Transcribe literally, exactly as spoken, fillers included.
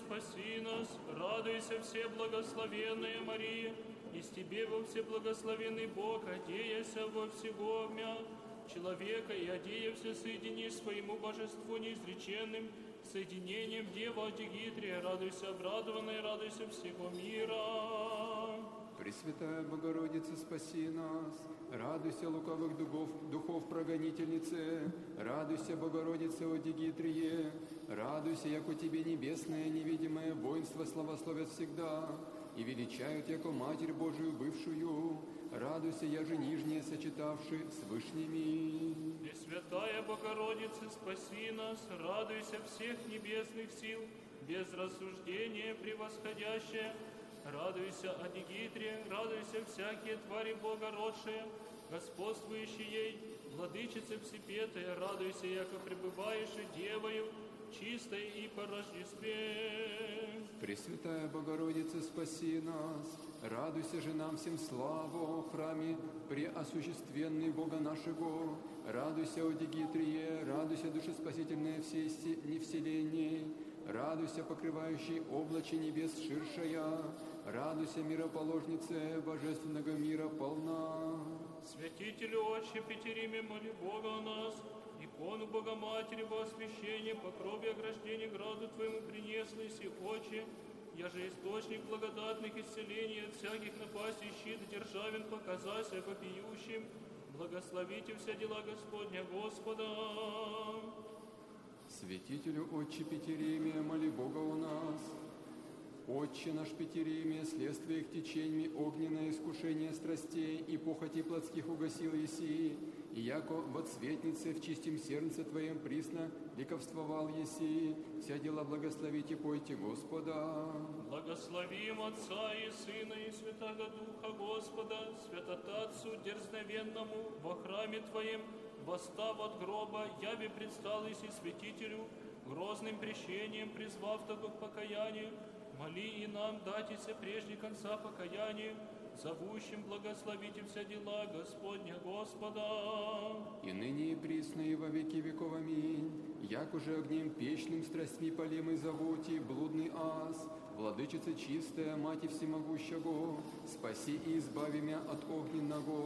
спаси нас. Радуйся, все благословенная Мария, из Тебе во всеблагословенный Бог, одеяся во всего мя человека, и одеявся соедини своему божеству неизреченным, соединением Дева Дигитрия. Радуйся, обрадованная, радуйся всего мира. Пресвятая Богородица, спаси нас. Радуйся, лукавых духов, духов прогонительнице. Радуйся, Богородице, о Дигитрие. Радуйся, яко Тебе небесное невидимое воинство славословят всегда, и величают, яко Матерь Божию бывшую. Радуйся, яже нижнее сочетавши с вышними. Пресвятая Богородица, спаси нас. Радуйся всех небесных сил, без рассуждения превосходящая. Радуйся, о Дигитрия, радуйся всякие твари богородшие, господствующие ей, владычица всепетая, радуйся, яко пребываешь и девою, чистой и по рождестве. Пресвятая Богородица, спаси нас. Радуйся же нам всем славу в храме преосущественный Бога нашего. Радуйся, о Дигитрие, радуйся, душеспасительная всей невселенной. Радуйся, покрывающий облачи небес ширшая. Радуйся, мироположнице божественного мира полна. Святителю Отче Петериме, моли Бога о нас, икону Богоматери во освящение, по крови ограждения граду Твоему принеслись и Отче, я же источник благодатных исцелений от всяких напастей, щит державен, показайся вопиющим, благословите все дела Господня Господа. Святителю Отче Петериме, моли Бога у нас. Отче наш Петериме, следствие их теченьми огненное искушение страстей и похоти плотских угасил еси, и яко во цветнице в чистом сердце Твоем присно ликовствовал еси, вся дела благословите, пойте Господа. Благословим Отца и Сына и Святаго Духа Господа, святотатцу дерзновенному во храме Твоем, восстав от гроба, яви предстал еси святителю, грозным прещением призвав того к покаянию, моли и нам датися прежде конца покаяния, зовущим благословите все дела Господня Господа. И ныне и присно и во веки веков, аминь. Як уже огнем печным страстьми полемой зовути, блудный ас, владычица чистая, Мати всемогущего, спаси и избави мя от огненного.